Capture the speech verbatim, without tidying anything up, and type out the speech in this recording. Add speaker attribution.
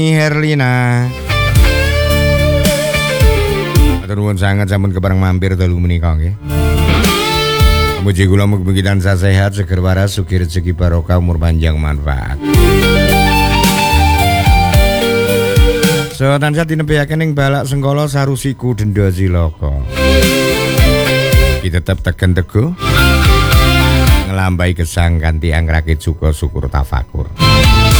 Speaker 1: Herlina. Matur nuwun sanget sampun kepareng mampir dalu menika nggih. Mugi kula mugi tansah sehat, seger waras, sugih rezeki barokah, umur panjang manfaat. So tansah dinebihaken ing balak sengkala sarusiku denda cilaka. Kita tetep tegen teguh nglampahi gesang kanthi angrakit suka syukur tafakur.